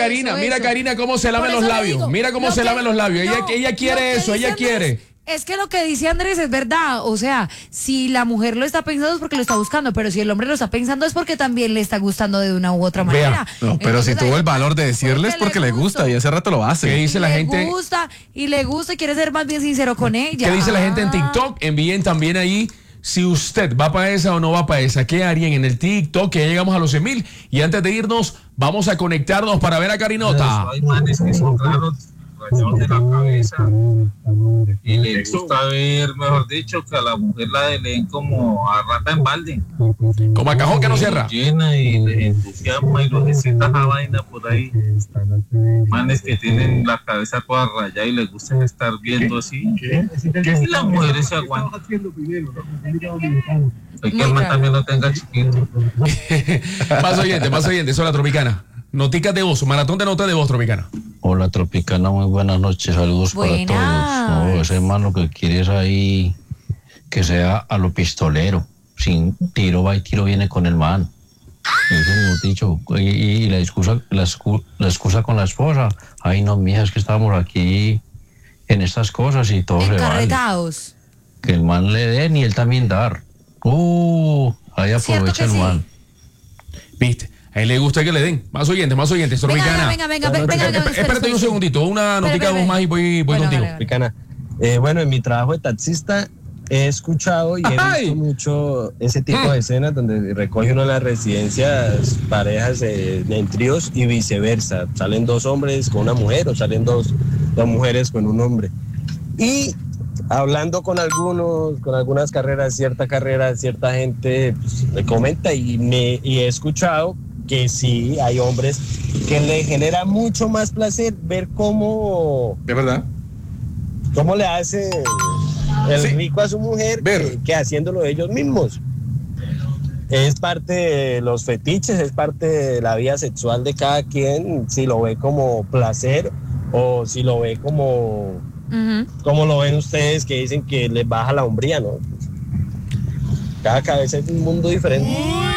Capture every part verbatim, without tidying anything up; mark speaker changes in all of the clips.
Speaker 1: Karina,
Speaker 2: eso,
Speaker 1: mira
Speaker 2: eso.
Speaker 1: Karina cómo se lame
Speaker 2: Por
Speaker 1: los
Speaker 2: eso le
Speaker 1: labios.
Speaker 2: digo,
Speaker 1: Mira cómo
Speaker 2: lo
Speaker 1: se
Speaker 2: que-
Speaker 1: lame los labios.
Speaker 2: no,
Speaker 1: ella, ella
Speaker 2: lo
Speaker 1: quiere
Speaker 2: que
Speaker 1: eso,
Speaker 2: dice
Speaker 1: ella
Speaker 2: Andrés,
Speaker 1: quiere.
Speaker 2: Es que lo que dice Andrés es verdad, o sea, si la mujer lo está pensando es porque lo está buscando, pero si el hombre lo está pensando es porque también le está gustando de una u otra
Speaker 1: Vea,
Speaker 2: manera.
Speaker 3: No, pero si
Speaker 2: Entonces,
Speaker 3: tuvo
Speaker 2: ahí
Speaker 3: el valor de decirles porque le gusta y hace rato lo
Speaker 1: ¿Qué
Speaker 3: hace.
Speaker 1: dice
Speaker 2: y
Speaker 1: la
Speaker 2: le
Speaker 1: gente?
Speaker 2: gusta y le gusta y quiere ser más bien sincero con ella.
Speaker 1: ¿Qué dice la gente en
Speaker 2: Ah.
Speaker 1: TikTok? Envíen también ahí si usted va para esa o no va para esa. ¿Qué harían en el TikTok? Que ya llegamos a los cien mil. Y antes de irnos, vamos a conectarnos para ver a Carinota.
Speaker 4: Hay manes que son raros, rayados de la cabeza, y les gusta ver, mejor dicho, que a la mujer la leen como a rata en balde.
Speaker 1: Como a cajón que no cierra.
Speaker 4: Llena y les entusiasma y los excita esa vaina por ahí. Manes que tienen la cabeza toda rayada y les gusta estar viendo así. Y las mujeres se aguantan. Hay que el man también lo tenga chiquito.
Speaker 1: Más oyente, más oyente. Eso es la Tropicana. Noticas de voz, maratón de notas de voz, Tropicana.
Speaker 5: Hola Tropicana, muy buenas noches, saludos
Speaker 2: Buenas.
Speaker 5: para todos. No, ese hermano que quiere es ahí que sea a lo pistolero, sin tiro va y tiro viene con el man. Eso hemos dicho. Y, y la excusa, la, excu- la excusa con la esposa, ay no, mija, es que estábamos aquí en estas cosas y todo se vale.
Speaker 2: Encarretados.
Speaker 5: Que el man le den y él también dar. Uh, ahí
Speaker 2: Cierto
Speaker 5: aprovecha
Speaker 2: que
Speaker 5: el
Speaker 2: sí.
Speaker 5: man.
Speaker 1: ¿Viste? A él le gusta que le den. Más oyentes, más oyentes.
Speaker 2: Venga,
Speaker 1: Tropicana.
Speaker 2: venga, venga, venga, venga, venga,
Speaker 1: Esp-
Speaker 2: espera,
Speaker 1: Espérate un
Speaker 2: espera.
Speaker 1: segundito. Una notica de
Speaker 2: espera,
Speaker 1: voz más y voy, voy
Speaker 2: Bueno,
Speaker 1: contigo.
Speaker 2: dale, dale.
Speaker 6: Tropicana. Eh, bueno, en mi trabajo de taxista he escuchado y he
Speaker 1: ¡Ay!
Speaker 6: visto mucho ese tipo de escenas donde recoge uno en las residencias parejas eh, en tríos y viceversa. Salen dos hombres con una mujer o salen dos, dos mujeres con un hombre. Y hablando con algunos, con algunas carreras, cierta carrera, cierta gente pues, me comenta y, me, y he escuchado que sí hay hombres que le genera mucho más placer ver cómo...
Speaker 3: ¿Es verdad?
Speaker 6: ¿Cómo le hace el
Speaker 3: Sí.
Speaker 6: rico a su mujer
Speaker 3: Ver.
Speaker 6: que, que haciéndolo ellos mismos? Es parte de los fetiches, es parte de la vida sexual de cada quien, si lo ve como placer o si lo ve como,
Speaker 2: Ujú.
Speaker 6: como lo ven ustedes que dicen que les baja la hombría, ¿no? Cada cabeza es un mundo diferente.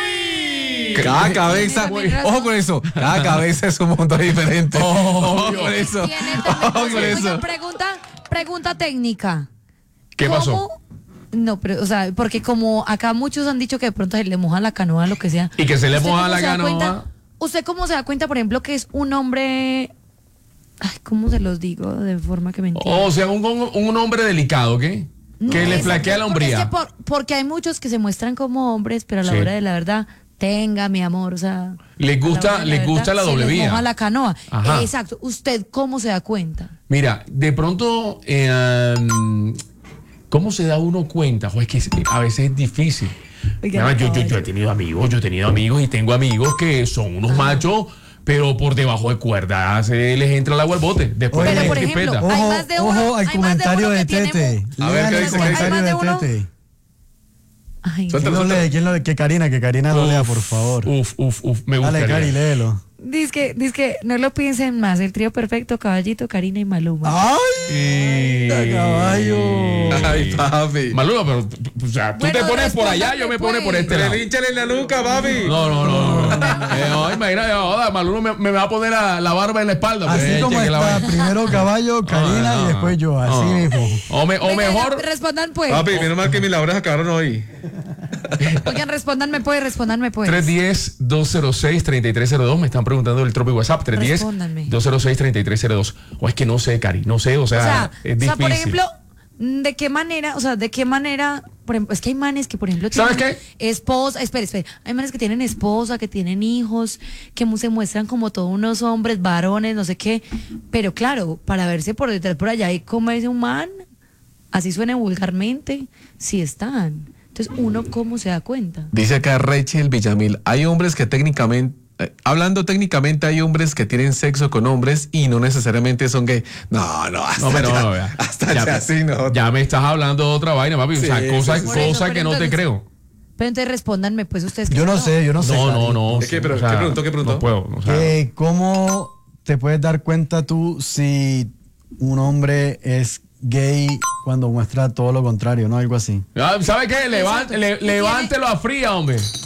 Speaker 3: Cada cabeza,
Speaker 2: Tiene razón.
Speaker 3: ojo con eso, cada cabeza es un mundo diferente. Ojo con eso.
Speaker 2: Tiene
Speaker 3: Ojo
Speaker 2: también-
Speaker 3: con
Speaker 2: Oiga,
Speaker 3: eso.
Speaker 2: pregunta, pregunta técnica.
Speaker 1: ¿Qué
Speaker 2: ¿Cómo?
Speaker 1: pasó?
Speaker 2: No, pero, o sea, porque como acá muchos han dicho que de pronto se le moja la canoa, lo que sea.
Speaker 1: Y que se le
Speaker 2: ¿Usted
Speaker 1: moja
Speaker 2: cómo
Speaker 1: la
Speaker 2: se da
Speaker 1: canoa?
Speaker 2: cuenta- ¿Usted cómo se da cuenta, por ejemplo, que es un hombre... Ay, ¿cómo se los digo de forma que me entiendan?
Speaker 1: O sea, un, un, un hombre delicado, ¿qué?
Speaker 2: No,
Speaker 1: Que le
Speaker 2: exacto,
Speaker 1: flaquea la
Speaker 2: porque es
Speaker 1: hombría.
Speaker 2: que por- porque hay muchos que se muestran como hombres, pero a la
Speaker 1: Sí.
Speaker 2: hora de la verdad, tenga mi amor, o sea...
Speaker 1: Les
Speaker 2: a la
Speaker 1: gusta-
Speaker 2: hora de
Speaker 1: les
Speaker 2: verdad,
Speaker 1: gusta la
Speaker 2: se
Speaker 1: doble
Speaker 2: les
Speaker 1: vía.
Speaker 2: moja la canoa.
Speaker 1: Ajá.
Speaker 2: Exacto. ¿Usted cómo se da cuenta?
Speaker 1: Mira, de pronto, eh, um, ¿cómo se da uno cuenta? Jo, es que a veces es difícil.
Speaker 2: Oiga,
Speaker 1: Mira, yo, yo- yo he
Speaker 2: caballo.
Speaker 1: tenido amigos, yo he tenido amigos y tengo amigos que son unos machos, pero por debajo de cuerdas se les entra el agua al bote. Después
Speaker 2: Pero,
Speaker 1: les
Speaker 2: por ejemplo,
Speaker 1: crispeta.
Speaker 2: hay
Speaker 7: Ojo,
Speaker 2: más de uno-
Speaker 7: ojo al
Speaker 2: hay más de
Speaker 7: comentario
Speaker 2: uno
Speaker 7: de
Speaker 2: que tiene
Speaker 7: Tete.
Speaker 3: A ver,
Speaker 7: Lean
Speaker 3: ¿qué
Speaker 7: el
Speaker 3: dice?
Speaker 7: comentario
Speaker 2: ¿Hay más
Speaker 7: de
Speaker 2: de uno?
Speaker 7: Tete.
Speaker 2: Ay,
Speaker 3: Suéltalo,
Speaker 7: ¿Quién lo
Speaker 3: suéltalo.
Speaker 7: lee? ¿Quién lo lee? Que Karina, que Karina lo lea, por favor.
Speaker 1: Uf, uf, uf, me gustaría.
Speaker 7: Dale, Cari, léelo.
Speaker 2: dice que, dice que no lo piensen más. El trío perfecto, Caballito, Karina y Maluma.
Speaker 7: ¡Ay!
Speaker 1: Y-
Speaker 7: caballo!
Speaker 3: Ay, papi.
Speaker 1: Maluma, pero o sea, tú
Speaker 2: Bueno,
Speaker 1: te pones por allá, yo me
Speaker 2: respóndame,
Speaker 1: pone por este
Speaker 2: pues.
Speaker 1: lado.
Speaker 3: Pinchale en la nuca, papi.
Speaker 1: No, no, no. no, no. Eh, no, imagínate, joda, Maluma me, me va a poner la, la barba en la espalda. pues,
Speaker 7: Así como
Speaker 1: cheque la
Speaker 7: está,
Speaker 1: vaina.
Speaker 7: primero Caballo, Karina
Speaker 1: no,
Speaker 7: y después yo, así
Speaker 1: no.
Speaker 7: mismo.
Speaker 1: O, me- o
Speaker 2: Venga,
Speaker 1: mejor,
Speaker 2: Respondan pues.
Speaker 3: Papi, menos mal que mis labores acabaron hoy.
Speaker 2: Oigan, respondanme pues, respondanme pues.
Speaker 1: tres uno cero, dos cero seis, tres tres cero dos. Me están preguntando el Tropi WhatsApp. tres uno cero,
Speaker 2: Respóndanme.
Speaker 1: dos cero seis, tres tres cero dos. O es que no sé, Cari. No sé, o sea,
Speaker 2: O sea,
Speaker 1: es
Speaker 2: o
Speaker 1: difícil.
Speaker 2: sea, por ejemplo, ¿de qué manera, o sea, de qué manera, por ejemplo, es que hay manes que, por ejemplo,
Speaker 1: ¿Sabes
Speaker 2: tienen
Speaker 1: qué?
Speaker 2: esposa, espera, espera, hay manes que tienen esposa, que tienen hijos, que mu- se muestran como todos unos hombres, varones, no sé qué, pero claro, para verse por detrás, por allá, y como dice un man, así suena vulgarmente, sí están. Entonces, ¿uno cómo se da cuenta?
Speaker 3: Dice acá Rachel Villamil, hay hombres que técnicamente, eh, hablando técnicamente, hay hombres que tienen sexo con hombres y no necesariamente son gay. No, no, hasta
Speaker 1: No, pero
Speaker 3: ya,
Speaker 1: no, ya,
Speaker 3: hasta
Speaker 1: ya,
Speaker 3: ya, sí, no.
Speaker 1: ya me estás hablando de otra vaina, papi.
Speaker 3: Sí,
Speaker 1: o sea,
Speaker 3: sí,
Speaker 1: cosas
Speaker 3: sí.
Speaker 2: Por eso,
Speaker 1: cosa
Speaker 2: pero
Speaker 1: que no te
Speaker 2: entonces-
Speaker 1: creo.
Speaker 2: Pero entonces respóndanme, pues ustedes. que
Speaker 7: Yo no
Speaker 2: son-
Speaker 7: sé, yo no sé.
Speaker 1: No,
Speaker 7: Cari.
Speaker 1: no, no.
Speaker 3: ¿De qué? Pero,
Speaker 1: o sea,
Speaker 3: ¿qué preguntó? ¿Qué preguntó?
Speaker 1: No puedo. O sea,
Speaker 7: Que ¿Cómo te puedes dar cuenta tú si un hombre es gay cuando muestra todo lo contrario, no? Algo así.
Speaker 1: Ah, ¿sabe qué? Levante,
Speaker 2: Exacto.
Speaker 1: le-
Speaker 2: Y
Speaker 1: levántelo a fría, hombre.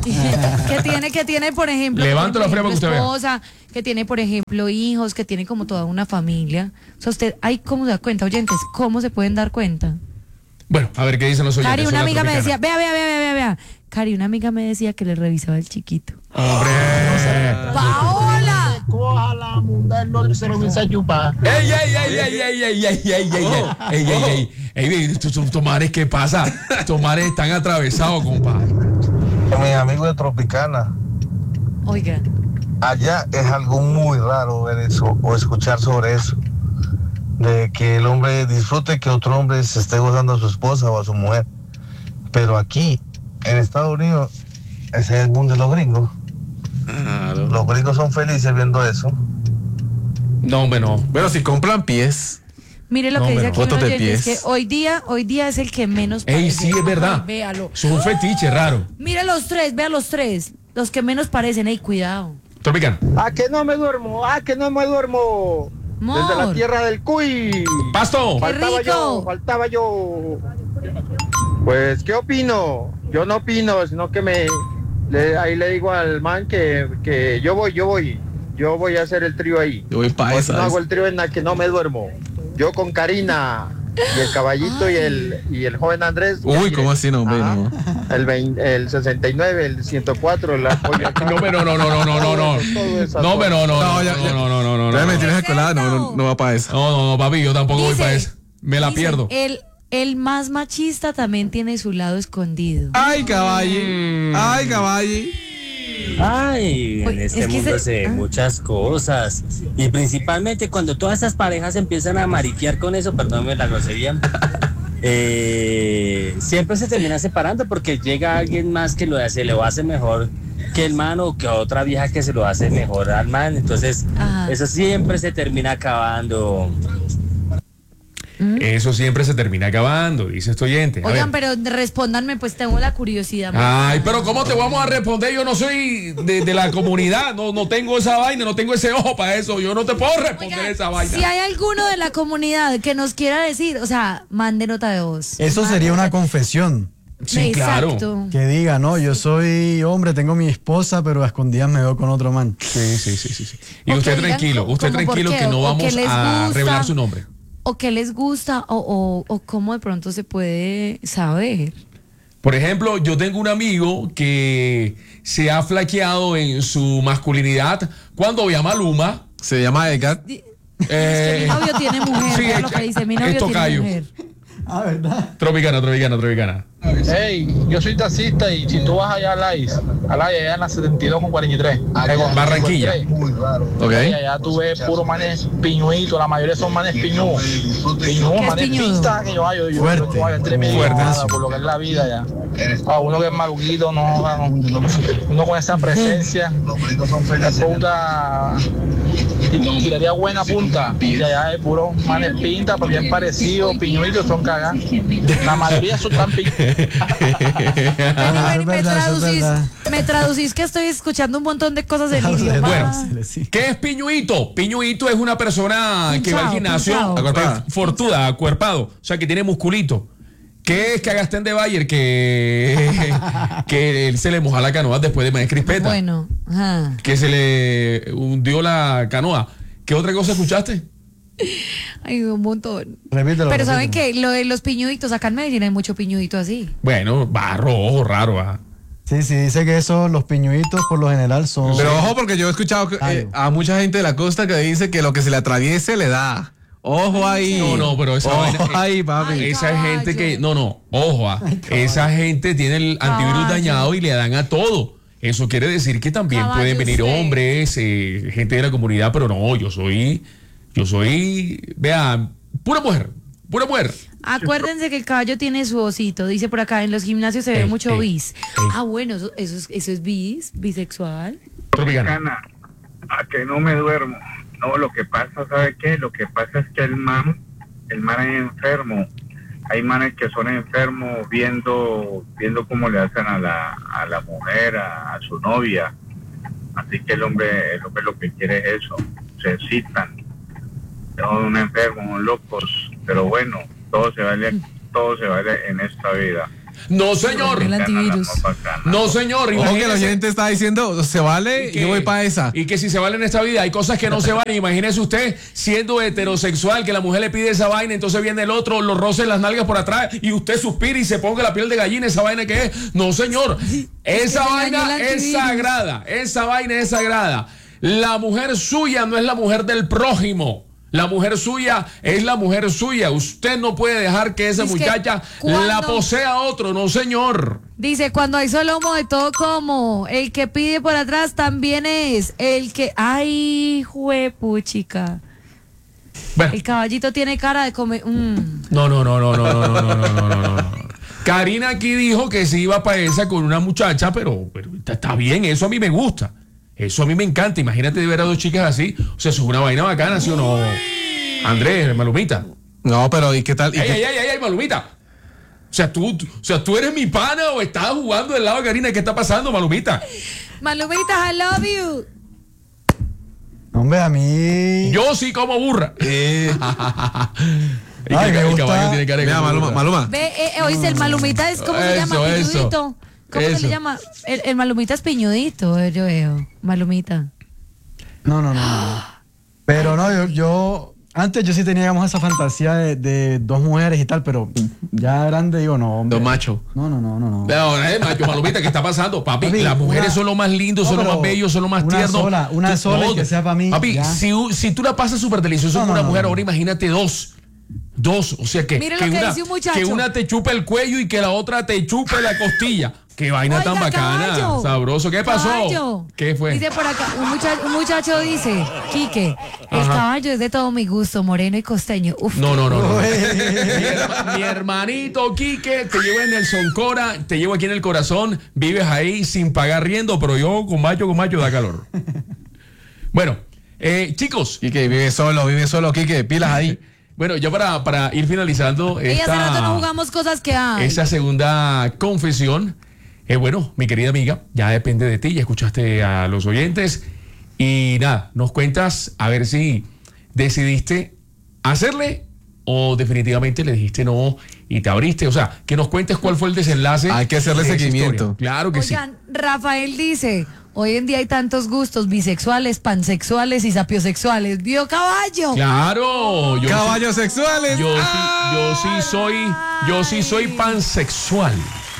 Speaker 2: que tiene, que tiene, por ejemplo,
Speaker 1: Levanto la
Speaker 2: por
Speaker 1: frema que usted vea.
Speaker 2: esposa, que tiene, por ejemplo, hijos, que tiene como toda una familia. O sea, usted, ahí cómo se da cuenta, oyentes, cómo se pueden dar cuenta.
Speaker 1: Bueno, a ver qué dicen los oyentes.
Speaker 2: Cari, una
Speaker 1: Hola,
Speaker 2: amiga me
Speaker 1: Tropicana.
Speaker 2: decía, vea, vea, vea, vea, vea. Cari, una amiga me decía que le revisaba el chiquito.
Speaker 1: ¡Hombre!
Speaker 2: ¡Paola!
Speaker 8: Coja la munda, no se lo comienza a chupar.
Speaker 1: ¡Ey, ey, ey, ey, ey, ey, ey, ey, ey, ey, ey, ey, ey, ey, ey, estos tomares, ¿qué pasa? Tomares están atravesados, compadre.
Speaker 9: Mis amigos de Tropicana,
Speaker 2: Oiga.
Speaker 9: allá es algo muy raro ver eso o escuchar sobre eso, de que el hombre disfrute que otro hombre se esté gozando a su esposa o a su mujer. Pero aquí, en Estados Unidos, ese es el mundo de los gringos.
Speaker 3: Claro.
Speaker 9: Los gringos son felices viendo eso.
Speaker 1: No, hombre, no.
Speaker 3: Bueno, si compran pies.
Speaker 2: Mire lo
Speaker 1: No,
Speaker 2: que dice
Speaker 1: bueno,
Speaker 2: aquí un
Speaker 3: fotos de
Speaker 2: oyente, es
Speaker 3: pies.
Speaker 2: que hoy día, hoy día es el que menos
Speaker 1: Ey,
Speaker 2: parece.
Speaker 1: sí, es verdad.
Speaker 2: Ay, véalo.
Speaker 1: Es un fetiche raro.
Speaker 2: Mire los tres, vea los tres. Los que menos parecen, ey, cuidado.
Speaker 1: Tropicana.
Speaker 8: ¿A que no me duermo? ¿A que no me duermo? Desde la
Speaker 2: Mor.
Speaker 8: tierra del Cuy.
Speaker 1: Pasto.
Speaker 2: Qué
Speaker 8: Faltaba
Speaker 2: rico.
Speaker 8: yo, faltaba yo. Pues, ¿qué opino? Yo no opino, sino que me... le- ahí le digo al man que, que yo voy, yo voy. Yo voy a hacer el trío ahí.
Speaker 3: Yo voy pa'
Speaker 8: Pues
Speaker 3: esa.
Speaker 8: no hago el trío en la que no me duermo. Yo con Karina y el caballito y el, y el joven Andrés.
Speaker 3: Uy, ¿cómo así, no, hombre?
Speaker 8: Ajá.
Speaker 3: No.
Speaker 8: El, veinte, el sesenta y nueve, el ciento cuatro, el apoyo acá.
Speaker 1: No, pero no, no, no, no, no, no.
Speaker 8: Todo eso,
Speaker 1: No, pero no, no,
Speaker 3: No,
Speaker 1: no,
Speaker 3: ya-
Speaker 1: no,
Speaker 3: ya-
Speaker 1: no, no, no, no,
Speaker 3: Ya
Speaker 1: no.
Speaker 3: me tienes
Speaker 2: ¿Qué es
Speaker 3: colada, no,
Speaker 2: eso?
Speaker 3: no, no va para eso.
Speaker 1: No, no, no, papi, yo tampoco voy
Speaker 2: Dice-
Speaker 1: para eso. Me la
Speaker 2: Dice,
Speaker 1: pierdo.
Speaker 2: El, el más machista también tiene su lado escondido.
Speaker 3: Ay, caballi. Ay, caballi.
Speaker 10: Ay, en
Speaker 2: Oye,
Speaker 10: este
Speaker 2: es que
Speaker 10: mundo
Speaker 2: se-
Speaker 10: se ven
Speaker 2: ah.
Speaker 10: muchas cosas. Y principalmente cuando todas esas parejas empiezan a mariquear con eso, perdóname la grosería, eh, siempre se termina separando porque llega alguien más que lo hace, lo hace mejor que el man o que otra vieja que se lo hace mejor al man. Entonces,
Speaker 2: Ajá.
Speaker 10: eso siempre se termina acabando.
Speaker 1: Eso siempre se termina acabando, dice este oyente. A
Speaker 2: Oigan,
Speaker 1: ver.
Speaker 2: pero respóndanme, pues tengo la curiosidad.
Speaker 1: Ay, pero ¿cómo te vamos a responder? Yo no soy de, de la comunidad, no, no tengo esa vaina, no tengo ese ojo para eso. Yo no te puedo responder
Speaker 2: Oigan,
Speaker 1: esa vaina.
Speaker 2: si hay alguno de la comunidad que nos quiera decir, o sea, mande nota de voz.
Speaker 7: Eso sería una confesión.
Speaker 1: Sí, claro.
Speaker 2: Exacto.
Speaker 7: Que diga, no, yo soy hombre, tengo mi esposa, pero a escondidas me veo con otro man.
Speaker 1: Sí, sí, sí, sí, sí. Y
Speaker 2: O que
Speaker 1: usted
Speaker 2: digan
Speaker 1: tranquilo,
Speaker 2: co-
Speaker 1: usted
Speaker 2: como por
Speaker 1: tranquilo
Speaker 2: qué,
Speaker 1: que no
Speaker 2: o que
Speaker 1: vamos
Speaker 2: les
Speaker 1: a
Speaker 2: gusta.
Speaker 1: revelar su nombre.
Speaker 2: O qué les gusta, o, o, o cómo de pronto se puede saber.
Speaker 1: Por ejemplo, yo tengo un amigo que se ha flaqueado en su masculinidad cuando ve a Maluma.
Speaker 3: Se llama Edgar.
Speaker 2: Di-
Speaker 1: Eh,
Speaker 2: es que mi novio tiene mujer,
Speaker 1: sí,
Speaker 2: es
Speaker 1: es
Speaker 2: lo
Speaker 1: que-
Speaker 2: que dice, mi novio
Speaker 1: es
Speaker 2: tiene
Speaker 1: tocayo.
Speaker 2: mujer.
Speaker 7: Ah, ¿verdad?
Speaker 1: Tropicana, tropicana, tropicana.
Speaker 11: Hey, yo soy taxista y si tú vas allá a Lais, a Lais allá en la setenta y dos con cuarenta y tres, eh, con
Speaker 1: Barranquilla.
Speaker 11: cincuenta y tres,
Speaker 3: Ok.
Speaker 11: y allá tú ves puro manes piñuitos, la mayoría son manes piñudos. Piñudos,
Speaker 2: ¿Qué es
Speaker 11: manes
Speaker 2: piñudo?
Speaker 11: pistas que yo hallo, yo,
Speaker 7: Fuerte.
Speaker 11: yo, yo entre mi
Speaker 1: Fuerte.
Speaker 11: nada, por lo que es la vida ya. A uno que es maluquito, no, no, uno con esa presencia, la puta tiraría buena punta, y allá es puro manes pinta, porque bien parecidos, piñuitos son cagadas. La mayoría son tan piñudos.
Speaker 7: Ah,
Speaker 2: Ven,
Speaker 7: es
Speaker 2: me,
Speaker 7: verdad, eso es
Speaker 2: traducís,
Speaker 7: verdad.
Speaker 2: me traducís que estoy escuchando un montón de cosas en
Speaker 7: Bueno,
Speaker 2: idioma.
Speaker 7: sí.
Speaker 1: ¿Qué es piñuito? Piñuito es una persona que va al
Speaker 2: Pinchado,
Speaker 1: gimnasio
Speaker 2: pinchado.
Speaker 1: eh, fortuda, acuerpado, o sea, que tiene musculito. ¿Qué es que Agastén de Bayer que, que él se le moja la canoa después de Maíz Crispeta?
Speaker 2: Bueno, ajá.
Speaker 1: Que se le hundió la canoa. ¿Qué otra cosa escuchaste?
Speaker 2: Ay, un montón.
Speaker 7: Repítelo.
Speaker 2: Pero ¿saben
Speaker 7: repítelo.
Speaker 2: qué? Lo de los piñuditos, acá en Medellín hay mucho piñudito así.
Speaker 1: Bueno, barro, ojo, raro. ah.
Speaker 7: Sí, sí, dice que eso, los piñuitos por lo general son...
Speaker 3: Pero ojo, porque yo he escuchado que, eh, a mucha gente de la costa que dice que lo que se le atraviese le da. Ojo ahí.
Speaker 1: No, no, pero esa
Speaker 3: Ojo
Speaker 1: vaina-
Speaker 3: ahí, papi.
Speaker 2: Ay,
Speaker 1: Esa
Speaker 2: caballo.
Speaker 1: gente que, no, no, ojo, ah, esa gente tiene el antivirus
Speaker 2: Caballo.
Speaker 1: dañado y le dan a todo. Eso quiere decir que también
Speaker 2: Caballo
Speaker 1: pueden venir
Speaker 2: usted.
Speaker 1: hombres, eh, gente de la comunidad, pero no, yo soy, yo soy, vea, pura mujer, pura mujer.
Speaker 2: Acuérdense que el caballo tiene su osito. Dice por acá, en los gimnasios se ve
Speaker 1: Ey,
Speaker 2: mucho
Speaker 1: ey,
Speaker 2: bis.
Speaker 1: ey.
Speaker 2: Ah, bueno, eso, eso, es, eso es bis, bisexual.
Speaker 1: Tropicana.
Speaker 4: A que no me duermo. No, lo que pasa, ¿sabe qué? Lo que pasa es que el man, el man es enfermo. Hay manes que son enfermos viendo viendo cómo le hacen a la, a la mujer, a, a su novia. Así que el hombre, el hombre lo que quiere es eso. Se excitan. Son un enfermo, son locos. Pero bueno, todo se vale, todo se vale en esta vida.
Speaker 1: No, señor.
Speaker 2: El antivirus.
Speaker 1: No, señor.
Speaker 3: Ojo que
Speaker 1: Imagínese-
Speaker 3: la gente está diciendo, se vale,
Speaker 1: que-
Speaker 3: yo voy para esa.
Speaker 1: Y que si se vale en esta vida, hay cosas que no se valen. Imagínese usted siendo heterosexual, que la mujer le pide esa vaina, entonces viene el otro, lo roce en las nalgas por atrás y usted suspira y se ponga la piel de gallina, esa vaina que es. No, señor. Esa
Speaker 2: que me
Speaker 1: vaina
Speaker 2: dañó el
Speaker 1: es
Speaker 2: antivirus.
Speaker 1: sagrada. Esa vaina es sagrada. La mujer suya no es la mujer del prójimo. La mujer suya es la mujer suya. Usted no puede dejar que esa
Speaker 2: Es que
Speaker 1: muchacha
Speaker 2: cuando-
Speaker 1: la posea otro, no, señor.
Speaker 2: Dice, cuando hay solo homo de todo como, el que pide por atrás también es el que... Ay, juepuchica.
Speaker 1: Bueno.
Speaker 2: El caballito tiene cara de comer... mm.
Speaker 1: No, no, no, no, no, no, no, no, no, no, no, no. Karina aquí dijo que se iba para esa con una muchacha, pero, pero está, está bien, eso a mí me gusta. Eso a mí me encanta. Imagínate de ver a dos chicas así. O sea, eso es una vaina bacana, ¿sí o no? Andrés, Malumita.
Speaker 3: No, pero ¿y qué tal? ¿Y
Speaker 1: ¡Ey,
Speaker 3: qué-
Speaker 1: ey, ey, ey, Malumita! O sea, tú, tú- o sea, tú eres mi pana o estás jugando del lado de Karina. ¿Qué está pasando, Malumita?
Speaker 2: Malumita, I love you.
Speaker 7: Hombre, a mí.
Speaker 1: Yo sí como burra.
Speaker 3: Eh,
Speaker 1: Y
Speaker 7: Ay,
Speaker 1: que
Speaker 7: me
Speaker 1: el
Speaker 7: gusta-
Speaker 1: caballo tiene cara de
Speaker 3: mira, Maluma,
Speaker 1: burra.
Speaker 3: Maluma.
Speaker 2: Ve, eh, eh, oíste, el Malumita es, ¿cómo se
Speaker 1: Eso,
Speaker 2: llama?
Speaker 1: eso.
Speaker 2: Piñudito. ¿Cómo se
Speaker 1: Eso.
Speaker 2: le llama? El, el Malumita es piñudito, eh, yo veo. Malumita.
Speaker 7: No, no, no, no. Pero no, yo, yo antes yo sí tenía, digamos, esa fantasía de, de dos mujeres y tal, pero ya grande digo, no, hombre.
Speaker 3: Dos machos.
Speaker 7: No, no, no, no, no.
Speaker 1: No, eh, macho, Malumita, ¿qué está pasando? Papi,
Speaker 7: Papi,
Speaker 1: las mujeres
Speaker 7: una-
Speaker 1: son lo más lindos,
Speaker 7: No,
Speaker 1: son lo
Speaker 7: pero
Speaker 1: más bellos, son lo más
Speaker 7: una
Speaker 1: tiernos.
Speaker 7: sola, una
Speaker 1: Tú-
Speaker 7: sola y que sea pa' mí,
Speaker 1: Papi,
Speaker 7: ya.
Speaker 1: si, si tú la pasas súper delicioso
Speaker 7: No,
Speaker 1: con
Speaker 7: no,
Speaker 1: una
Speaker 7: no,
Speaker 1: mujer,
Speaker 7: no.
Speaker 1: ahora imagínate dos. Dos, o sea que,
Speaker 2: Mire lo
Speaker 1: que,
Speaker 2: que
Speaker 1: una,
Speaker 2: dice un muchacho.
Speaker 1: que una te chupe el cuello y que la otra te chupe la costilla. Qué vaina
Speaker 2: Oiga,
Speaker 1: tan bacana,
Speaker 2: caballo.
Speaker 1: sabroso. ¿Qué pasó?
Speaker 2: Caballo.
Speaker 1: ¿Qué fue?
Speaker 2: Dice por acá, un muchacho, un muchacho dice, Quique, el
Speaker 1: Ajá.
Speaker 2: caballo es de todo mi gusto, moreno y costeño. Uf,
Speaker 1: No, no, no, no.
Speaker 7: Uy.
Speaker 1: Mi, her- mi hermanito Quique, te llevo en el Soncora, te llevo aquí en el corazón, vives ahí sin pagar riendo, pero yo con macho, con macho da calor. Bueno, eh, chicos,
Speaker 3: Quique, vive solo, vive solo, Quique, pilas ahí.
Speaker 1: bueno, ya para, para ir finalizando
Speaker 2: y hace rato no
Speaker 1: esta,
Speaker 2: jugamos cosas que hay.
Speaker 1: esa segunda confesión, eh, bueno, mi querida amiga, ya depende de ti, ya escuchaste a los oyentes y nada, nos cuentas a ver si decidiste hacerle o definitivamente le dijiste no y te abriste, o sea, que nos cuentes cuál fue el desenlace.
Speaker 3: Hay que hacerle
Speaker 1: de esa
Speaker 3: seguimiento.
Speaker 1: historia. Claro que sí.
Speaker 2: Oigan, Rafael dice, hoy en día hay tantos gustos, bisexuales, pansexuales y sapiosexuales. ¿Vio caballo?
Speaker 1: Claro, yo
Speaker 3: Caballos sexuales.
Speaker 1: Yo sí, yo sí soy, yo sí soy pansexual.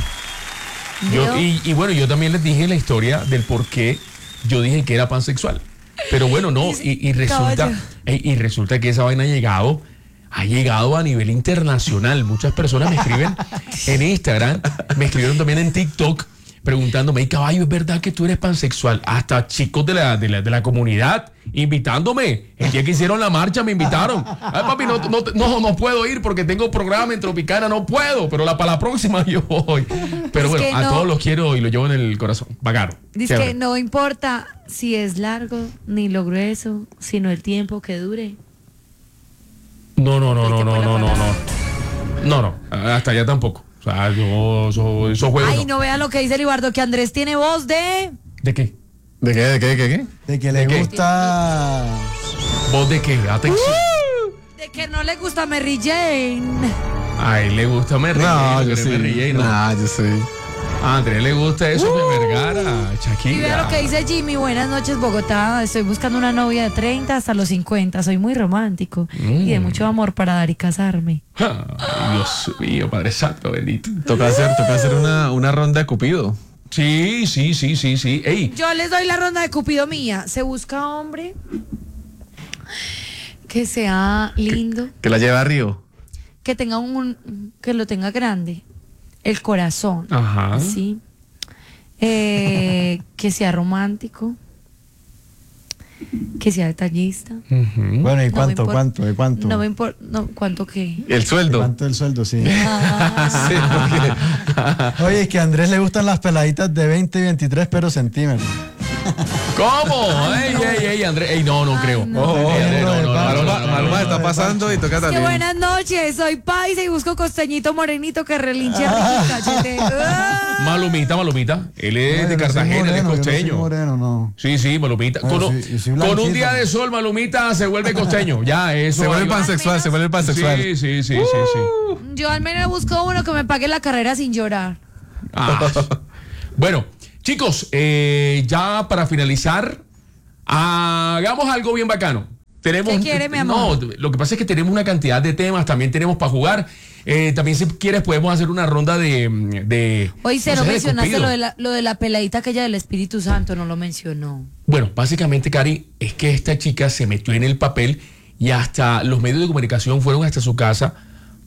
Speaker 1: Yo,
Speaker 2: ¿Vio?
Speaker 1: y, y bueno, yo también les dije la historia del por qué yo dije que era pansexual. Pero bueno, no, y, y resulta,
Speaker 2: Caballo.
Speaker 1: y, y resulta que esa vaina ha llegado, ha llegado a nivel internacional. Muchas personas me escriben en Instagram, me escribieron también en TikTok preguntándome, "Ey, caballo, ¿es verdad que tú eres pansexual?" Hasta chicos de la, de la, de la comunidad invitándome. El día que hicieron la marcha me invitaron. Ay, papi, no, no, no, no puedo ir porque tengo programa en Tropicana, no puedo, pero la, para la próxima yo voy. Pero
Speaker 2: Es
Speaker 1: bueno,
Speaker 2: que
Speaker 1: a
Speaker 2: no.
Speaker 1: todos los quiero y los llevo en el corazón. Bacano.
Speaker 2: Dice
Speaker 1: Chévere.
Speaker 2: que no importa si es largo ni lo grueso, sino el tiempo que dure.
Speaker 1: No, no, no, no,
Speaker 2: Vete
Speaker 1: no,
Speaker 2: por la
Speaker 1: no, no, no.
Speaker 2: palabra.
Speaker 1: No, no, hasta allá tampoco. O sea, yo, eso, esos juegos
Speaker 2: Ay,
Speaker 1: no.
Speaker 2: no vea lo que dice Libardo, que Andrés tiene voz de...
Speaker 1: ¿De qué?
Speaker 3: ¿De qué, de qué, de qué? qué?
Speaker 7: De que le
Speaker 1: ¿De qué?
Speaker 7: gusta.
Speaker 1: ¿Vos de qué? Atención.
Speaker 2: De que no le gusta Mary Jane.
Speaker 1: A él le gusta Mary
Speaker 3: No,
Speaker 1: Jane,
Speaker 3: yo
Speaker 1: pero
Speaker 3: sí.
Speaker 1: Mary Jane no.
Speaker 3: Nah, yo sí.
Speaker 1: A Andrés le gusta eso de Vergara,
Speaker 2: Y vea
Speaker 1: Shakira.
Speaker 2: lo que dice Jimmy, buenas noches Bogotá, estoy buscando una novia de treinta hasta los cincuenta, soy muy romántico y de mucho amor para dar y casarme.
Speaker 1: Ay, Dios mío, Padre Santo, bendito.
Speaker 3: Toca hacer, toca hacer una, una ronda de Cupido.
Speaker 1: Sí, sí, sí, sí, sí. Ey,
Speaker 2: Yo les doy la ronda de Cupido mía, se busca hombre que sea lindo,
Speaker 3: Que la lleva a Río.
Speaker 2: que tenga un, que lo tenga grande, el corazón,
Speaker 1: ajá.
Speaker 2: sí, eh, que sea romántico, que sea detallista.
Speaker 1: Ujú.
Speaker 7: Bueno, ¿y
Speaker 2: No me
Speaker 7: cuánto,
Speaker 2: importa.
Speaker 7: cuánto, de cuánto?
Speaker 2: No me importa, no, ¿cuánto qué?
Speaker 3: El sueldo.
Speaker 7: ¿Cuánto el sueldo, sí?
Speaker 2: Ah,
Speaker 3: Sí, porque-
Speaker 7: Oye, es que a Andrés le gustan las peladitas de veinte y veintitrés pero centímetros.
Speaker 1: ¿Cómo? Ey, ey, ey, Andrés. Ey, no, no creo.
Speaker 2: no.
Speaker 3: Ojo, ojo,
Speaker 1: Ey, Andrés, no, no, no, no,
Speaker 3: Maluma,
Speaker 1: no, no,
Speaker 3: Maluma
Speaker 1: no,
Speaker 3: está
Speaker 1: no.
Speaker 3: pasando y toca
Speaker 2: que
Speaker 3: también.
Speaker 2: buenas noches, soy paisa y busco costeñito morenito que relinche rico y cachete. Ah.
Speaker 1: Malumita, Malumita. Él es
Speaker 7: No,
Speaker 1: de
Speaker 7: yo no soy
Speaker 1: Cartagena, él es
Speaker 7: moreno, yo no soy
Speaker 1: costeño.
Speaker 7: moreno, no.
Speaker 1: Sí, sí, Malumita.
Speaker 7: No,
Speaker 1: Con,
Speaker 7: yo
Speaker 1: un-
Speaker 7: soy- yo soy
Speaker 1: con un
Speaker 7: blanquito.
Speaker 1: día de sol, Malumita se vuelve costeño. Ya, eso.
Speaker 3: Se vuelve
Speaker 1: ahí va.
Speaker 3: pansexual, se vuelve pansexual.
Speaker 1: Sí, sí, sí, sí, sí.
Speaker 2: Yo al menos busco uno que me pague la carrera sin llorar.
Speaker 1: Ah. Bueno, chicos, eh, ya para finalizar, hagamos algo bien bacano. Tenemos,
Speaker 2: ¿Qué quiere, mi amor?
Speaker 1: No, lo que pasa es que tenemos una cantidad de temas, también tenemos para jugar. Eh, también si quieres podemos hacer una ronda de... de
Speaker 2: Hoy se
Speaker 1: no
Speaker 2: no
Speaker 1: sé, de
Speaker 2: mencionaste
Speaker 1: Cupido.
Speaker 2: lo de, la, lo de la peladita aquella del Espíritu Santo, no lo mencionó.
Speaker 1: Bueno, básicamente, Cari, es que esta chica se metió en el papel y hasta los medios de comunicación fueron hasta su casa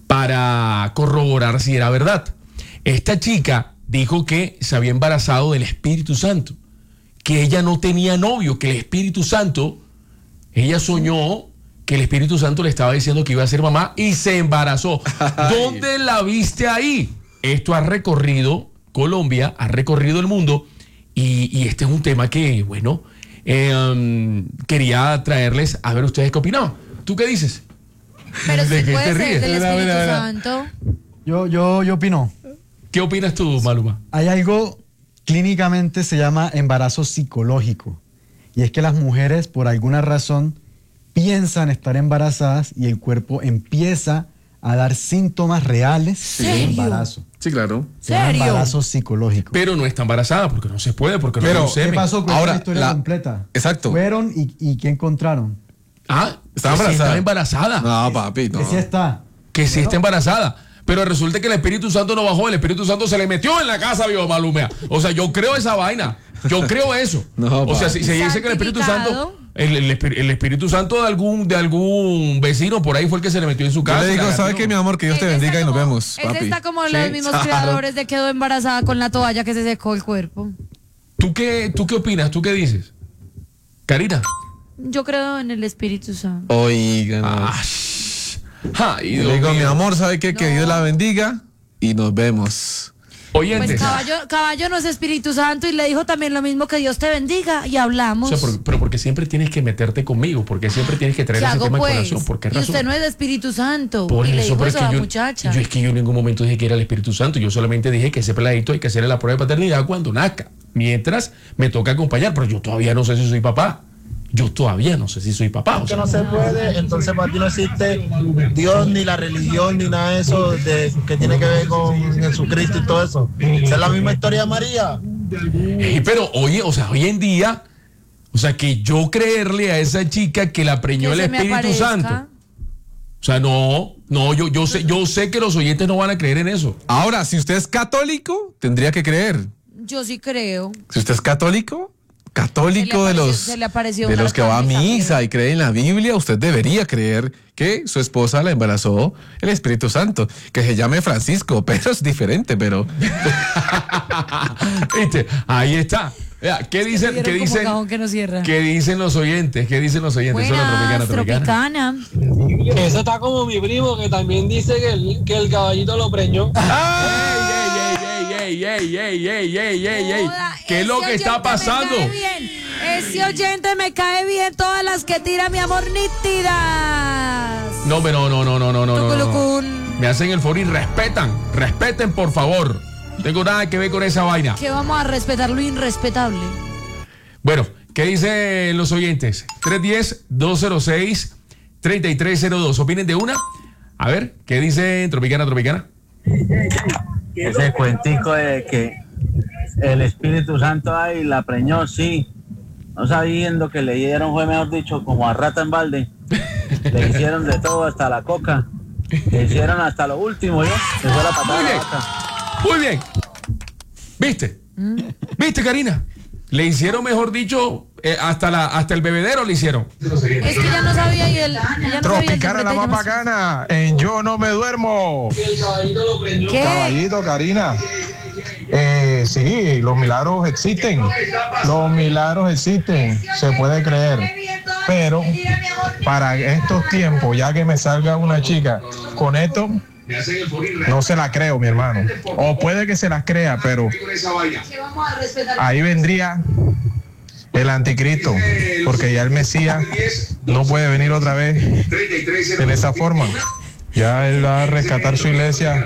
Speaker 1: para corroborar si era verdad. Esta chica dijo que se había embarazado del Espíritu Santo, que ella no tenía novio, que el Espíritu Santo, ella soñó que el Espíritu Santo le estaba diciendo que iba a ser mamá y se embarazó. ¿Dónde la viste ahí? Esto ha recorrido Colombia, ha recorrido el mundo y, y este es un tema que, bueno, eh, um, quería traerles a ver ustedes qué opinaban. ¿Tú qué dices?
Speaker 2: Pero
Speaker 1: ¿De
Speaker 2: sí
Speaker 1: qué
Speaker 2: puede
Speaker 1: te
Speaker 2: ser
Speaker 1: ríes?
Speaker 2: del
Speaker 1: Mira,
Speaker 2: Espíritu
Speaker 1: mira, mira.
Speaker 2: Santo.
Speaker 7: Yo, yo, yo opino.
Speaker 1: ¿Qué opinas tú, Maluma?
Speaker 7: Hay algo clínicamente se llama embarazo psicológico. Y es que las mujeres, por alguna razón, piensan estar embarazadas y el cuerpo empieza a dar síntomas reales de
Speaker 2: ¿Serio?
Speaker 7: embarazo.
Speaker 3: Sí, claro.
Speaker 7: Se llama
Speaker 2: ¿Serio?
Speaker 7: embarazo psicológico.
Speaker 1: Pero no está embarazada porque no se puede, porque
Speaker 3: Pero,
Speaker 1: no hay
Speaker 7: ¿Qué
Speaker 1: semen.
Speaker 7: pasó con
Speaker 3: Ahora,
Speaker 7: la historia
Speaker 3: la-
Speaker 7: completa?
Speaker 3: Exacto.
Speaker 7: Fueron y, y ¿qué encontraron?
Speaker 1: Ah,
Speaker 3: Estaba
Speaker 1: que sí
Speaker 3: embarazada.
Speaker 1: está embarazada.
Speaker 3: No, papi, no.
Speaker 7: Que sí está.
Speaker 1: Que sí está embarazada. Pero resulta que el Espíritu Santo no bajó, el Espíritu Santo se le metió en la casa, viejo Malumea. O sea, yo creo esa vaina. Yo creo eso.
Speaker 3: No,
Speaker 1: o sea,
Speaker 3: papi.
Speaker 1: si se dice que el Espíritu Santo,
Speaker 2: ¿Santificado?
Speaker 1: el, el, Espí- el Espíritu Santo de algún, de algún vecino por ahí fue el que se le metió en su
Speaker 3: Yo
Speaker 1: casa.
Speaker 3: le digo,
Speaker 1: la
Speaker 3: ¿sabe
Speaker 1: agarró.
Speaker 3: qué, mi amor? Que Dios te
Speaker 2: Ese
Speaker 3: bendiga
Speaker 2: está
Speaker 3: y nos
Speaker 2: como-
Speaker 3: vemos,
Speaker 2: Ese
Speaker 3: papi.
Speaker 2: está como
Speaker 1: Sí,
Speaker 2: los mismos
Speaker 3: claro.
Speaker 2: creadores de quedó embarazada con la toalla que se secó el cuerpo.
Speaker 1: ¿Tú qué, ¿Tú qué opinas? ¿Tú qué dices? Karina.
Speaker 2: Yo creo en el Espíritu Santo.
Speaker 3: Oigan.
Speaker 1: Ah, ay,
Speaker 3: Yo
Speaker 1: Dios
Speaker 3: le digo, mi
Speaker 1: mío.
Speaker 3: amor, ¿sabe qué? Que
Speaker 2: No.
Speaker 3: Dios la bendiga y nos vemos.
Speaker 1: Oyentes.
Speaker 2: Pues caballo, caballo no es Espíritu Santo y le dijo también lo mismo, que Dios te bendiga, y hablamos.
Speaker 1: O sea, por- pero porque siempre tienes que meterte conmigo, porque siempre tienes que traer
Speaker 2: ¿Qué
Speaker 1: ese
Speaker 2: hago
Speaker 1: tema en
Speaker 2: pues?
Speaker 1: colación. ¿Por qué
Speaker 2: Y
Speaker 1: razón?
Speaker 2: usted no es de Espíritu Santo.
Speaker 1: Por
Speaker 2: y le
Speaker 1: eso,
Speaker 2: dijo
Speaker 1: pero es
Speaker 2: eso
Speaker 1: que
Speaker 2: a la
Speaker 1: yo,
Speaker 2: muchacha.
Speaker 1: yo es que yo en ningún momento dije que era el Espíritu Santo. Yo solamente dije que ese peladito hay que hacerle la prueba de paternidad cuando nazca. Mientras me toca acompañar, pero yo todavía no sé si soy papá. Yo todavía no sé si soy papá. O
Speaker 12: Que
Speaker 1: sea,
Speaker 12: no se puede, entonces para ti no existe Dios ni la religión ni nada de eso de, que tiene que ver con Jesucristo y todo eso. Esa es la misma historia de María.
Speaker 1: eh, pero oye, o sea, hoy en día, o sea, que yo creerle a esa chica que la preñó
Speaker 2: Que
Speaker 1: el
Speaker 2: se me
Speaker 1: Espíritu
Speaker 2: aparezca.
Speaker 1: Santo. O sea, no, no, yo, yo sé, yo sé que los oyentes no van a creer en eso.
Speaker 3: Ahora, si usted es católico, tendría que creer.
Speaker 2: Yo sí creo.
Speaker 3: Si usted es católico, católico de
Speaker 2: apareció-
Speaker 3: los,
Speaker 2: se le apareció
Speaker 3: de
Speaker 2: un
Speaker 3: los que va a
Speaker 2: arcángel
Speaker 3: misa
Speaker 2: también.
Speaker 3: y cree en la Biblia, usted debería creer que su esposa la embarazó el Espíritu Santo, que se llame Francisco, pero es diferente, pero
Speaker 1: ¿Viste? Ahí está. Vea, ¿qué dicen?
Speaker 2: Vieron
Speaker 1: ¿Qué
Speaker 2: como
Speaker 1: dicen?
Speaker 2: cajón que no cierra.
Speaker 1: ¿Qué dicen los oyentes? ¿Qué dicen los oyentes? Son la
Speaker 2: Buenas,
Speaker 1: tropicana, tropicana.
Speaker 2: tropicana.
Speaker 13: Eso está como mi primo que también dice que el, que el caballito lo preñó.
Speaker 1: ¡Ey, ey, ey, ey, ey, ey, ey, ey!
Speaker 2: Joda,
Speaker 1: ¿Qué es lo
Speaker 2: ese
Speaker 1: que está
Speaker 2: oyente
Speaker 1: pasando?
Speaker 2: Me cae bien. Ese oyente me cae bien. Todas las que tira mi amor nítidas.
Speaker 1: No, pero no, no, no, no, no, no, no.
Speaker 2: Tuculucún.
Speaker 1: Me hacen el favor y respetan, respeten por favor. No tengo nada que ver con esa vaina.
Speaker 2: Que vamos a respetar lo irrespetable.
Speaker 1: Bueno, ¿qué dicen los oyentes? tres uno cero, dos cero seis, tres tres cero dos. ¿Opinen de una? A ver, ¿qué dicen Tropicana, Tropicana?
Speaker 14: Ese cuentico de que el Espíritu Santo ahí la preñó, sí. No sabiendo que le dieron, fue mejor dicho, como a rata en balde. Le hicieron de todo, hasta la coca. Le hicieron hasta lo último, ¿yo? Se fue la patada
Speaker 1: Muy
Speaker 14: de
Speaker 1: bien.
Speaker 14: la vaca.
Speaker 1: Muy bien. ¿Viste? ¿Viste, Karina? Le hicieron, mejor dicho, eh, hasta, la, hasta el bebedero le hicieron.
Speaker 2: Es que ya no sabía y él. Ella no sabía el
Speaker 15: Tropicana la
Speaker 2: secreto,
Speaker 15: más
Speaker 2: ella
Speaker 15: bacana. En Yo No Me Duermo.
Speaker 13: El caballito lo preñó.
Speaker 2: ¿Qué?
Speaker 15: Caballito, Karina. Eh, sí, los milagros existen. Los milagros existen. Se puede creer. Pero para estos tiempos, ya que me salga una chica con esto, no se la creo, mi hermano. O puede que se las crea, pero ahí vendría el anticristo, porque ya el Mesías no puede venir otra vez en esa forma. Ya él va a rescatar su iglesia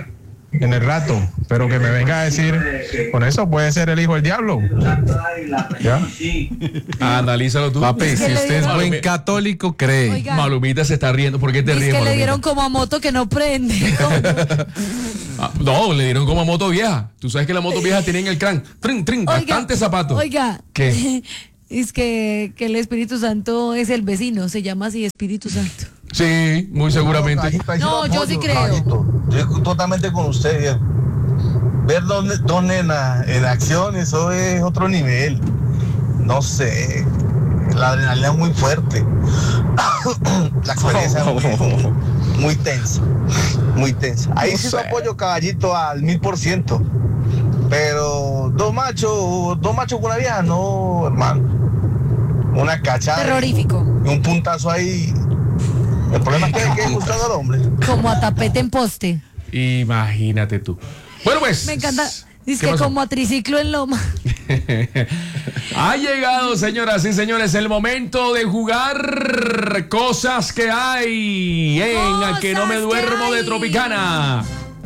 Speaker 15: en el rato, pero que me venga a decir, con eso puede ser el hijo del diablo. ¿Ya?
Speaker 1: Analízalo tú.
Speaker 3: Papi,
Speaker 2: Es que
Speaker 3: si
Speaker 2: le
Speaker 3: usted es
Speaker 2: dieron-
Speaker 3: buen católico, cree.
Speaker 2: Oiga.
Speaker 1: Malumita se está riendo. ¿Por qué te
Speaker 2: Es
Speaker 1: ríes,
Speaker 2: que le
Speaker 1: Malumita?
Speaker 2: dieron como a moto que no prende.
Speaker 1: Ah, no, le dieron como a moto vieja. Tú sabes que las motos viejas tienen el crán. Trin, trin, bastante zapato.
Speaker 2: Oiga.
Speaker 1: ¿Qué?
Speaker 2: Es que, que el Espíritu Santo es el vecino, se llama así Espíritu Santo.
Speaker 1: Sí, muy seguramente.
Speaker 9: Gallito, ahí sí
Speaker 2: No,
Speaker 9: lo
Speaker 2: yo sí
Speaker 9: apoyo,
Speaker 2: creo.
Speaker 9: Gallito. Yo estoy totalmente con usted, viejo. Ver dos, ne- dos nenas en acción, eso es otro nivel. No sé, la adrenalina es muy fuerte. La experiencia es muy, muy tensa, muy tensa. Ahí
Speaker 3: No
Speaker 9: sí
Speaker 3: sé.
Speaker 9: lo apoyo, caballito, al mil por ciento. Pero dos machos, dos machos con una vieja, no, hermano. Una cachada.
Speaker 2: Terrorífico.
Speaker 9: Y un puntazo ahí. El problema es que hay que gustar al hombre.
Speaker 2: Como a tapete en poste.
Speaker 1: Imagínate tú. Bueno, pues.
Speaker 2: Me encanta. Dice
Speaker 1: ¿Qué
Speaker 2: que
Speaker 1: pasó?
Speaker 2: como a triciclo en loma.
Speaker 1: Ha llegado, señoras y señores, el momento de jugar cosas que hay en A que no me
Speaker 2: Cosas que
Speaker 1: duermo de
Speaker 2: hay.
Speaker 1: Tropicana.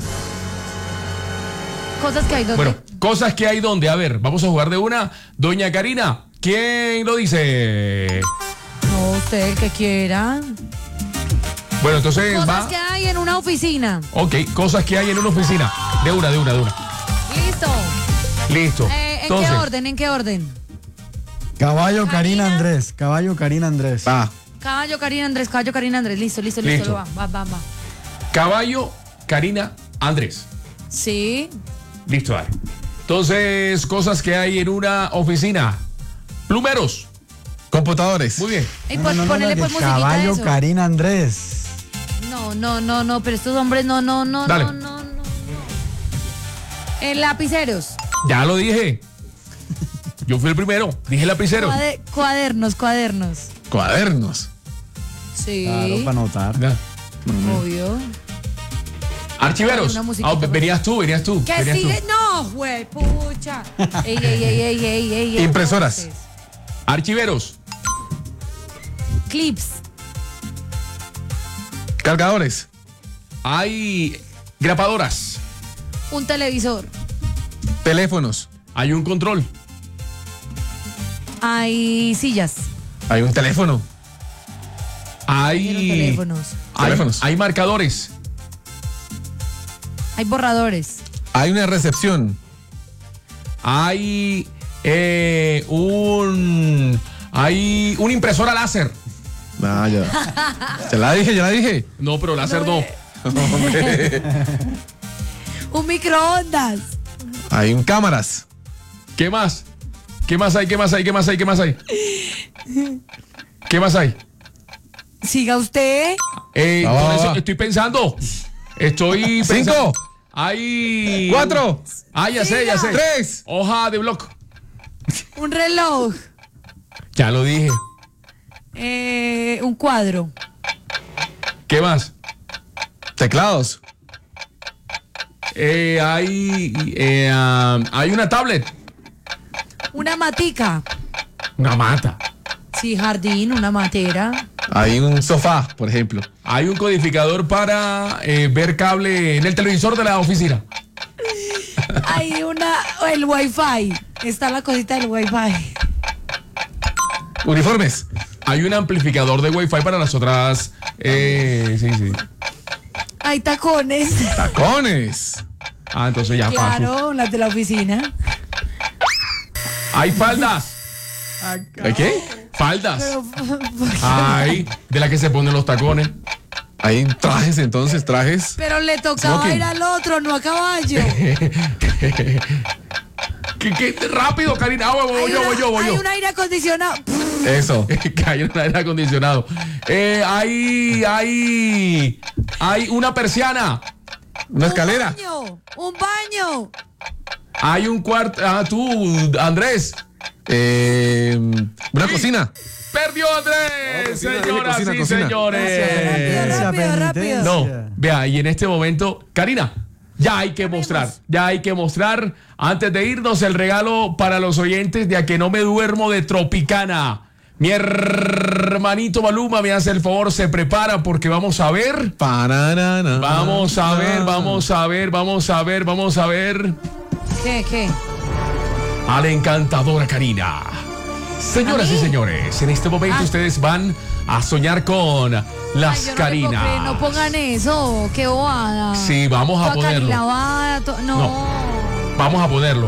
Speaker 2: Cosas que hay donde.
Speaker 1: Bueno, cosas que hay donde. A ver, vamos a jugar de una. Doña Karina, ¿quién lo dice?
Speaker 2: No, usted el que quiera.
Speaker 1: Bueno, entonces
Speaker 2: Cosas
Speaker 1: va.
Speaker 2: que hay en una oficina.
Speaker 1: Ok, cosas que hay en una oficina. De una, de una, de una.
Speaker 2: Listo.
Speaker 1: Listo.
Speaker 2: Eh, ¿En
Speaker 1: Entonces,
Speaker 2: qué orden? ¿En qué orden?
Speaker 7: Caballo, Karina, Andrés. Caballo, Karina, Andrés.
Speaker 3: Va.
Speaker 2: Caballo, Karina, Andrés. Caballo, Karina, Andrés. Listo, listo, listo.
Speaker 1: Listo.
Speaker 2: Va, va, va, va.
Speaker 1: caballo, Karina, Andrés.
Speaker 2: Sí.
Speaker 1: Listo, dale. Entonces, cosas que hay en una oficina. Plumeros.
Speaker 3: Computadores.
Speaker 1: Muy bien.
Speaker 2: Y
Speaker 7: No,
Speaker 2: pon-
Speaker 7: no, no,
Speaker 2: ponele
Speaker 7: no,
Speaker 2: pues
Speaker 7: que
Speaker 2: musiquita a
Speaker 7: Caballo,
Speaker 2: eso.
Speaker 7: Karina, Andrés.
Speaker 2: No, no, no, no, pero estos hombres no, no, no,
Speaker 1: Dale.
Speaker 2: no, no, no. En lapiceros.
Speaker 1: Ya lo dije. Yo fui el primero. Dije lapicero.
Speaker 2: Cuade- cuadernos, cuadernos.
Speaker 3: Cuadernos.
Speaker 2: Sí.
Speaker 7: Claro, para anotar.
Speaker 1: Ya.
Speaker 2: Obvio.
Speaker 1: Archiveros.
Speaker 2: Una musiquita,
Speaker 1: Ah,
Speaker 2: por
Speaker 1: venías tú, venías tú.
Speaker 2: ¿Qué
Speaker 1: venías
Speaker 2: sigue?
Speaker 1: tú.
Speaker 2: No, güey, pucha. Ey, ey, ey, ey, ey, ey, ey.
Speaker 3: Impresoras.
Speaker 2: Entonces,
Speaker 1: Archiveros.
Speaker 2: Clips.
Speaker 3: Cargadores.
Speaker 1: Hay grapadoras.
Speaker 2: Un televisor.
Speaker 3: Teléfonos.
Speaker 1: Hay un control.
Speaker 2: Hay sillas.
Speaker 3: Hay un teléfono.
Speaker 1: Hay.
Speaker 2: Teléfonos.
Speaker 1: Hay,
Speaker 3: Teléfonos.
Speaker 1: hay marcadores.
Speaker 2: Hay borradores.
Speaker 3: Hay una recepción.
Speaker 1: Hay eh, un. Hay una impresora láser.
Speaker 3: No, ya. Ya la dije, ya la dije.
Speaker 1: No, pero láser no.
Speaker 3: Hombre.
Speaker 2: Un microondas.
Speaker 3: Hay un cámaras.
Speaker 1: ¿Qué más? ¿Qué más hay? ¿Qué más hay? ¿Qué más hay? ¿Qué más hay? ¿Qué más hay?
Speaker 2: Siga usted.
Speaker 1: Eh,
Speaker 3: Va, va,
Speaker 1: por eso
Speaker 3: va.
Speaker 1: estoy pensando. Estoy pensando.
Speaker 3: Cinco.
Speaker 1: Hay.
Speaker 3: Cuatro.
Speaker 1: Ah, ya sé, ya sé.
Speaker 3: Tres.
Speaker 1: Hoja de bloc.
Speaker 2: Un reloj.
Speaker 1: Ya lo dije.
Speaker 2: Eh, un cuadro.
Speaker 1: ¿Qué más?
Speaker 3: Teclados.
Speaker 1: Eh, hay. eh, ah, hay una tablet.
Speaker 2: Una matica.
Speaker 1: Una mata.
Speaker 2: Sí, jardín, una matera.
Speaker 3: Hay un sofá, por ejemplo.
Speaker 1: Hay un codificador para eh, ver cable en el televisor de la oficina.
Speaker 2: Hay una. El wifi. Está la cosita del wifi.
Speaker 3: Uniformes.
Speaker 1: Hay un amplificador de Wi-Fi para las otras. Eh, sí, sí.
Speaker 2: Hay tacones.
Speaker 3: Tacones.
Speaker 1: Ah, entonces ya paso.
Speaker 2: Claro, las de la oficina.
Speaker 1: Hay faldas.
Speaker 3: ¿Hay qué?
Speaker 1: Faldas.
Speaker 2: Pero,
Speaker 1: Ay, de la que se ponen los tacones.
Speaker 3: Hay trajes, entonces, trajes.
Speaker 2: pero le tocaba
Speaker 3: Smoking.
Speaker 2: ir al otro, no a caballo.
Speaker 1: ¿Qué, qué? Rápido, Karina. Ah, voy, voy
Speaker 2: Hay
Speaker 1: yo,
Speaker 2: una-
Speaker 1: voy yo, voy
Speaker 2: hay
Speaker 1: yo.
Speaker 2: un aire acondicionado.
Speaker 3: Eso.
Speaker 1: Que hay un aire acondicionado. Eh, hay, hay, hay una persiana.
Speaker 3: Una escalera.
Speaker 2: Un baño. Un baño.
Speaker 1: Hay un cuarto. Ah, tú, Andrés.
Speaker 3: Eh, una
Speaker 1: Sí.
Speaker 3: cocina.
Speaker 1: Perdió Andrés,
Speaker 3: cocina,
Speaker 1: señoras
Speaker 3: cocina,
Speaker 1: y
Speaker 3: cocina.
Speaker 1: señores.
Speaker 2: Rápido, rápido.
Speaker 1: No, vea, y en este momento, Karina, ya hay que mostrar, ya hay que mostrar, antes de irnos, el regalo para los oyentes de A que no me duermo de Tropicana. Mi hermanito Maluma me hace el favor, se prepara porque vamos a ver.
Speaker 3: Pararana.
Speaker 1: Vamos a ver, vamos a ver, vamos a ver, vamos a ver.
Speaker 2: ¿Qué, qué?
Speaker 1: A la encantadora Karina. Señoras y señores, en este momento
Speaker 2: Ah.
Speaker 1: ustedes van a soñar con las
Speaker 2: Ay, yo no le puedo
Speaker 1: Karinas.
Speaker 2: creer, no pongan eso, qué bobada.
Speaker 1: Sí, vamos a
Speaker 2: Toda
Speaker 1: ponerlo.
Speaker 2: carilavada, to- no.
Speaker 1: No. Vamos a ponerlo.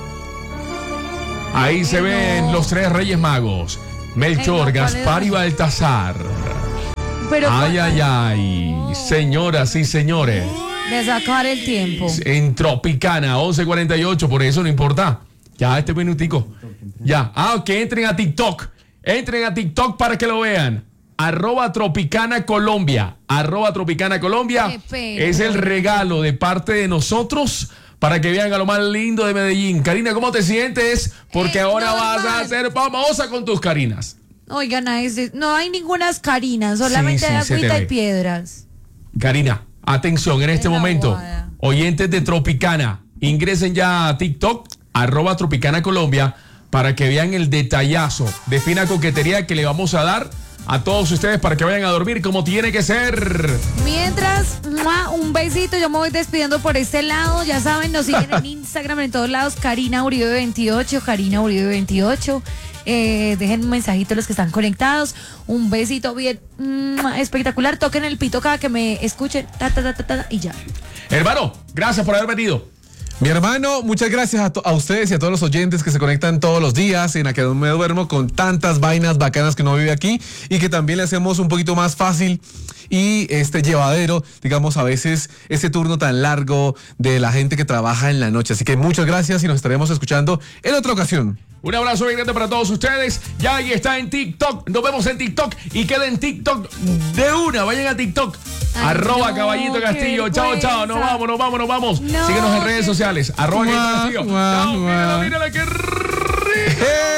Speaker 1: Ahí se ven los tres Reyes Magos. Melchor,
Speaker 2: Ey, no, ¿cuál
Speaker 1: Gaspar
Speaker 2: era?
Speaker 1: y Baltasar.
Speaker 2: Pero
Speaker 1: Ay, ay, ay. Señoras y señores.
Speaker 2: de sacar el tiempo.
Speaker 1: En Tropicana, once cuarenta y ocho, por eso no importa. Ya, este minutico. Ya. Ah, que entren a TikTok. Entren a TikTok para que lo vean. Arroba Tropicana Colombia. Arroba Tropicana Colombia.
Speaker 2: Qué pena.
Speaker 1: Es el regalo de parte de nosotros para que vean a lo más lindo de Medellín. Karina, ¿cómo te sientes? Porque
Speaker 2: Eh,
Speaker 1: ahora vas
Speaker 2: normal.
Speaker 1: a ser famosa con tus Karinas.
Speaker 2: Oigan, a ese- no hay ninguna Karina, solamente
Speaker 1: Sí, sí,
Speaker 2: hay
Speaker 1: se te
Speaker 2: agüita
Speaker 1: ve.
Speaker 2: y piedras.
Speaker 1: Karina, atención en este
Speaker 2: Es la
Speaker 1: momento.
Speaker 2: bobada.
Speaker 1: Oyentes de Tropicana, ingresen ya a TikTok, arroba Tropicana Colombia, para que vean el detallazo de fina coquetería que le vamos a dar a todos ustedes para que vayan a dormir como tiene que ser.
Speaker 2: Mientras, ¡mua! Un besito, yo me voy despidiendo por este lado. Ya saben, nos siguen en Instagram en todos lados, Karina Uribe veintiocho, Karina Uribe veintiocho. Eh, dejen un mensajito los que están conectados. Un besito bien ¡mua! Espectacular. Toquen el pito cada que me escuchen. Ta, ta, ta, ta, ta, y ya.
Speaker 1: Hermano, gracias por haber venido.
Speaker 3: Mi hermano, muchas gracias a, to- a ustedes y a todos los oyentes que se conectan todos los días en A Que No Me Duermo con tantas vainas bacanas que uno vive aquí y que también le hacemos un poquito más fácil y este llevadero, digamos, a veces ese turno tan largo de la gente que trabaja en la noche. Así que muchas gracias y nos estaremos escuchando en otra ocasión.
Speaker 1: Un abrazo bien grande para todos ustedes. Ya ahí está en TikTok. Nos vemos en TikTok y queda en TikTok de una. Vayan a TikTok.
Speaker 2: Ay,
Speaker 1: arroba
Speaker 2: no,
Speaker 1: Caballito
Speaker 2: qué
Speaker 1: Castillo. Chao, chao. Nos
Speaker 2: vergüenza.
Speaker 1: vamos, nos vamos, nos vamos.
Speaker 2: No,
Speaker 1: Síguenos en redes
Speaker 2: qué-
Speaker 1: sociales. Arroba Caballito Castillo.
Speaker 3: Guau,
Speaker 1: Chao,
Speaker 3: guau.
Speaker 1: mírala, mírala, qué rico.